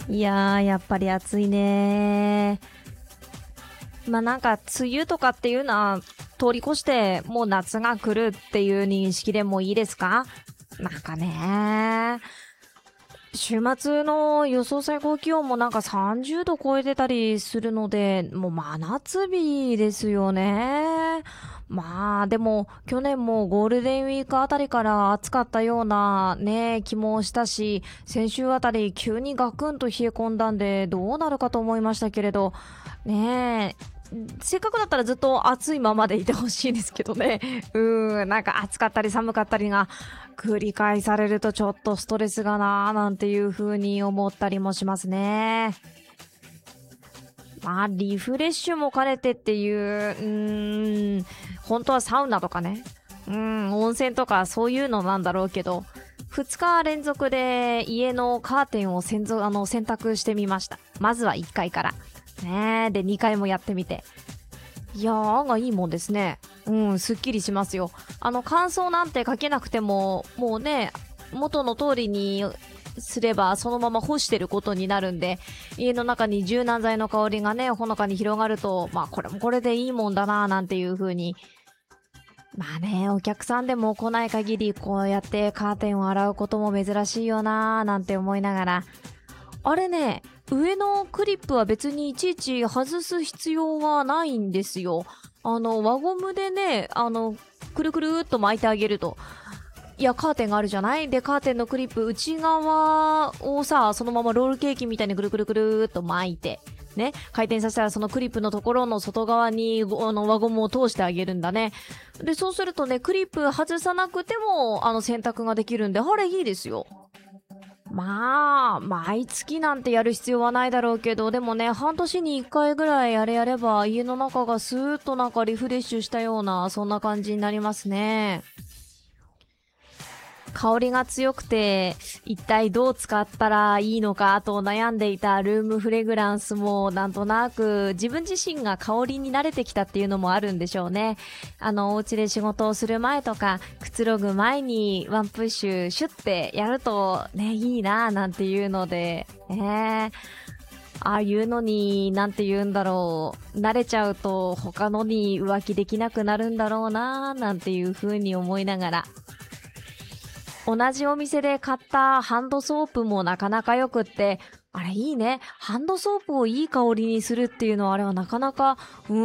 いやー、やっぱり暑いねー。まあなんか、梅雨とかっていうのは、通り越して、もう夏が来るっていう認識でもいいですか？なんかね週末の予想最高気温もなんか30度超えてたりするので、もう真夏日ですよね。まあでも去年もゴールデンウィークあたりから暑かったようなね気もしたし、先週あたり急にガクンと冷え込んだんでどうなるかと思いましたけれど、ねえ、せっかくだったらずっと暑いままでいてほしいですけどね。なんか暑かったり寒かったりが繰り返されるとちょっとストレスがなーなんていう風に思ったりもしますね。まあ、リフレッシュも兼ねてっていう、本当はサウナとかね。温泉とかそういうのなんだろうけど、2日連続で家のカーテンを洗濯してみました。まずは1回から。ねえ、で2回もやってみて。いやー、案外いいもんですね。すっきりしますよ。乾燥なんてかけなくても、もうね、元の通りにすればそのまま干してることになるんで、家の中に柔軟剤の香りがね、ほのかに広がると、まあこれもこれでいいもんだなーなんていう風に。まあね、お客さんでも来ない限りこうやってカーテンを洗うことも珍しいよなーなんて思いながら、あれね、上のクリップは別にいちいち外す必要はないんですよ。輪ゴムでね、くるくるっと巻いてあげると。いや、カーテンがあるじゃないで、カーテンのクリップ内側をさ、そのままロールケーキみたいにくるくるくるっと巻いて、ね、回転させたらそのクリップのところの外側に輪ゴムを通してあげるんだね。で、そうするとね、クリップ外さなくても、洗濯ができるんで、あれいいですよ。まあ、毎月なんてやる必要はないだろうけど、でもね、半年に1回ぐらいあれやれば、家の中がスーッとなんかリフレッシュしたような、そんな感じになりますね。香りが強くて、一体どう使ったらいいのかと悩んでいたルームフレグランスも、なんとなく自分自身が香りに慣れてきたっていうのもあるんでしょうね。お家で仕事をする前とか、くつろぐ前にワンプッシュシュッてやるとね、いいなぁなんていうので、ああいうのに、なんて言うんだろう。慣れちゃうと他のに浮気できなくなるんだろうなぁなんていう風に思いながら、同じお店で買ったハンドソープもなかなかよくって、あれいいね。ハンドソープをいい香りにするっていうのはあれはなかなか、